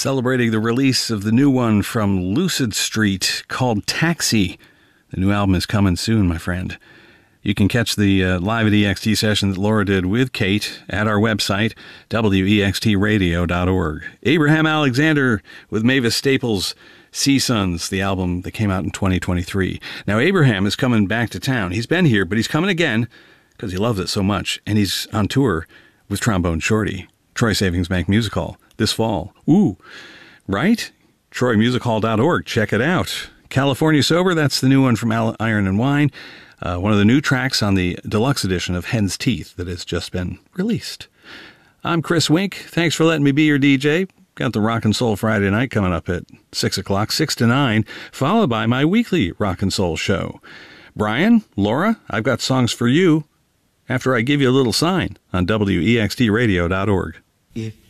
celebrating the release of the new one from Lucid Street called Taxi. The new album is coming soon, my friend. You can catch the live at EXT session that Laura did with Kate at our website, wextradio.org. Abraham Alexander with Mavis Staples' Sea Sons, the album that came out in 2023. Now, Abraham is coming back to town. He's been here, but he's coming again because he loves it so much. And he's on tour with Trombone Shorty, Troy Savings Bank Music Hall, this fall. Ooh, right? TroyMusicHall.org. Check it out. California Sober, that's the new one from Iron and Wine. One of the new tracks on the deluxe edition of Hen's Teeth that has just been released. I'm Chris Wink. Thanks for letting me be your DJ. Got the Rock and Soul Friday night coming up at 6 o'clock, 6 to 9, followed by my weekly Rock and Soul show. Brian, Laura, I've got songs for you after I give you a little sign on wextradio.org. If